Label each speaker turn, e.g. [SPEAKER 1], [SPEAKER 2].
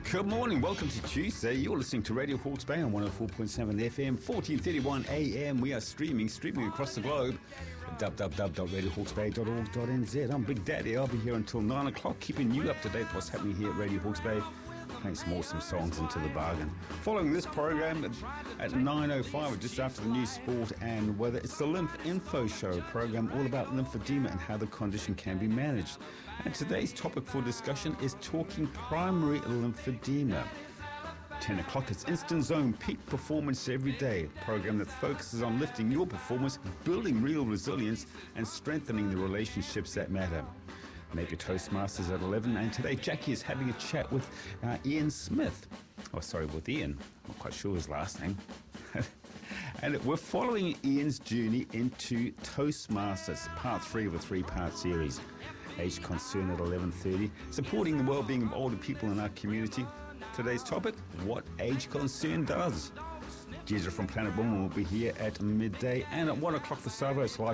[SPEAKER 1] Good morning, welcome to Tuesday. You're listening to Radio Hawke's Bay on 104.7 FM, 1431 AM. We are streaming across the globe at www.radiohawksbay.org.nz. I'm Big Daddy. I'll be here until 9 o'clock, keeping you up to date with what's happening here at Radio Hawke's Bay, playing some awesome songs into the bargain. Following this program at 9:05, or just after the news, sport and weather, it's the Lymph Info Show, program all about lymphedema and how the condition can be managed. And today's topic for discussion is talking primary lymphedema. 10 o'clock, it's Instant Zone, peak performance every day, a program that focuses on lifting your performance, building real resilience, and strengthening the relationships that matter. Maybe Toastmasters at 11, and today Jackie is having a chat with Ian Smith. With Ian. I'm not quite sure his last name. And we're following Ian's journey into Toastmasters, part 3 of a 3-part series. Age Concern at 11:30, supporting the well-being of older people in our community. Today's topic, what Age Concern does. Deirdre from Planet Woman will be here at midday, and at 1 o'clock the Savos Live